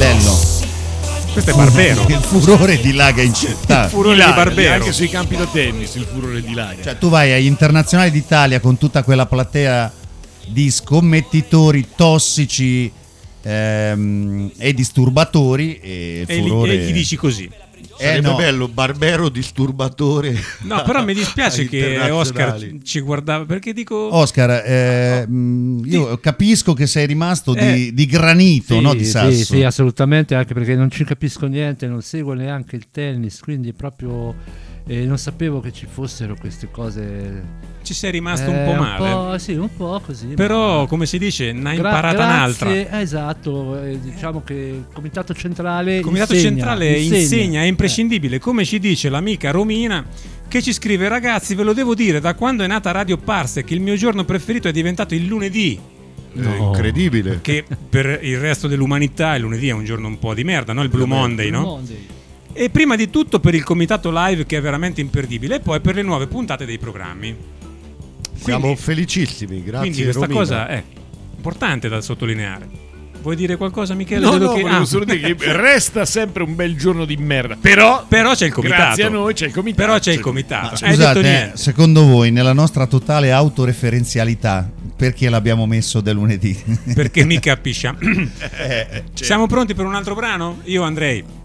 bello. Questo è Barbero. Il furore dilaga in città. Il furore di Barbero. Anche sui campi da tennis il furore dilaga. Cioè, tu vai agli internazionali d'Italia con tutta quella platea di scommettitori tossici e disturbatori e il furore... E gli dici così. Sarebbe bello, Barbero disturbatore. No, però mi dispiace che Oscar ci guardava, perché dico... Oscar, io capisco che sei rimasto di granito, sì, no? Di sasso. Sì, assolutamente, anche perché non ci capisco niente, non seguo neanche il tennis, quindi proprio non sapevo che ci fossero queste cose. Ci sei rimasto un po' male. Sì, un po' così. Però, come si dice, ne ha imparata un'altra. Esatto, diciamo che il Comitato Centrale insegna, è imprescindibile. Come ci dice l'amica Romina, che ci scrive: ragazzi, ve lo devo dire, da quando è nata Radio Parsec il mio giorno preferito è diventato il lunedì. Incredibile. Che per il resto dell'umanità il lunedì è un giorno un po' di merda, no? Il Blue Monday, no? Monday. E prima di tutto per il comitato live, che è veramente imperdibile, e poi per le nuove puntate dei programmi. Siamo felicissimi, grazie. Quindi questa Romina. cosa è importante da sottolineare. Vuoi dire qualcosa, Michele? No, volevo solo dire che resta sempre un bel giorno di merda. Però c'è il comitato. Grazie a noi c'è il comitato. Però c'è il comitato. Scusate, secondo voi, nella nostra totale autoreferenzialità, perché l'abbiamo messo da lunedì? Perché mi capisci? Siamo pronti per un altro brano? Io andrei.